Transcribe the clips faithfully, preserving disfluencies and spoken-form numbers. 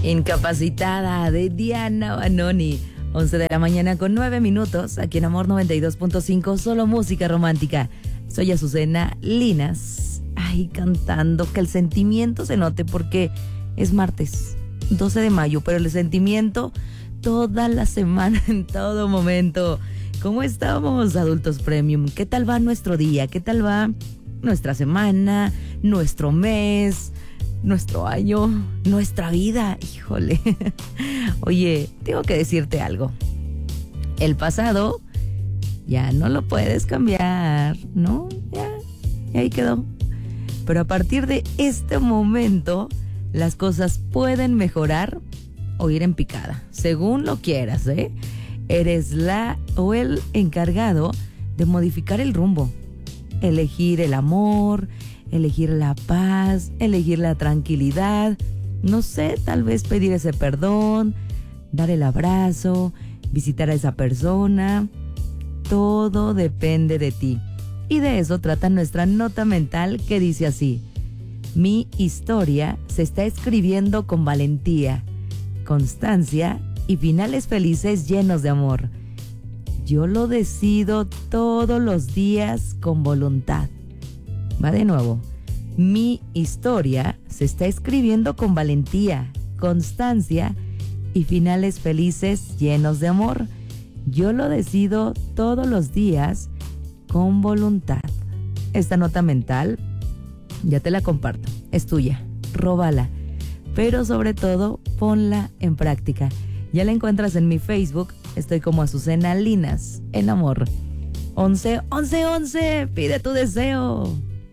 Incapacitada de Diana Banoni. once de la mañana con nueve minutos, aquí en Amor noventa y dos punto cinco, solo música romántica. Soy Azucena Linas. Ay, cantando, que el sentimiento se note porque es martes, doce de mayo, pero el sentimiento toda la semana, en todo momento. ¿Cómo estamos, adultos premium? ¿Qué tal va nuestro día? ¿Qué tal va nuestra semana, nuestro mes, nuestro año, nuestra vida? Híjole. Oye, tengo que decirte algo. El pasado ya no lo puedes cambiar, ¿no? Ya, ya ahí quedó. Pero a partir de este momento, las cosas pueden mejorar o ir en picada, según lo quieras, ¿eh? Eres la o el encargado de modificar el rumbo, elegir el amor, elegir la paz, elegir la tranquilidad, no sé, tal vez pedir ese perdón, dar el abrazo, visitar a esa persona. Todo depende de ti. Y de eso trata nuestra nota mental, que dice así: mi historia se está escribiendo con valentía, constancia y finales felices llenos de amor. Yo lo decido todos los días con voluntad. Va de nuevo. Mi historia se está escribiendo con valentía, constancia y finales felices llenos de amor. Yo lo decido todos los días con voluntad. Esta nota mental ya te la comparto. Es tuya. Róbala. Pero sobre todo, ponla en práctica. Ya la encuentras en mi Facebook. Estoy como Azucena Linas en Amor. once, once, once. Pide tu deseo.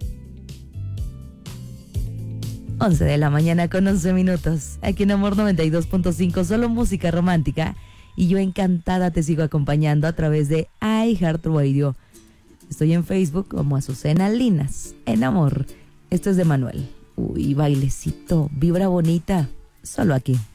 once de la mañana con once minutos. Aquí en Amor noventa y dos punto cinco. Solo música romántica. Y yo encantada te sigo acompañando a través de iHeartRadio. Estoy en Facebook como Azucena Linas en Amor. Esto es de Manuel. Uy, bailecito, vibra bonita. Solo aquí.